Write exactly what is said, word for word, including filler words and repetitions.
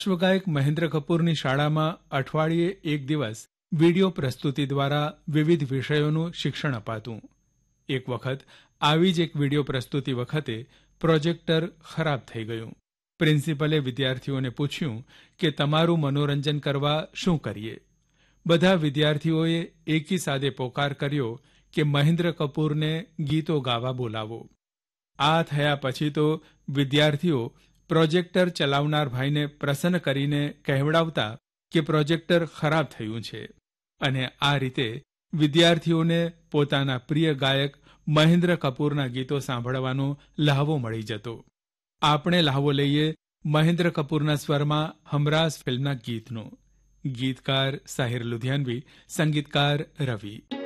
વિશ્વગાયક મહેન્દ્ર કપૂરની શાળામાં અઠવાડિયે એક દિવસ વિડિયો પ્રસ્તુતિ દ્વારા વિવિધ વિષયોનું શિક્ષણ અપાતું. એક વખત આવી જ એક વિડિયો પ્રસ્તુતિ વખતે પ્રોજેક્ટર ખરાબ થઈ ગયું. પ્રિન્સિપલે વિદ્યાર્થીઓને પૂછ્યું કે તમારું મનોરંજન કરવા શું કરીએ. બધા વિદ્યાર્થીઓએ એકી સાદે પોકાર કર્યો કે મહેન્દ્ર કપૂરને ગીતો ગાવા બોલાવો. આ થયા પછી તો વિદ્યાર્થીઓ પ્રોજેક્ટર ચલાવનાર ભાઈને પ્રસન્ન કરીને કહેવડાવતા કે પ્રોજેક્ટર ખરાબ થયું છે, અને આ રીતે વિદ્યાર્થીઓને પોતાના પ્રિય ગાયક મહેન્દ્ર કપૂરના ગીતો સાંભળવાનો લહાવો મળી જતો. આપણે લહાવો લઈએ મહેન્દ્ર કપૂરના સ્વરમાં હમરાઝ ફિલ્મના ગીતનો. ગીતકાર સાહિર લુધિયાનવી, સંગીતકાર રવિ.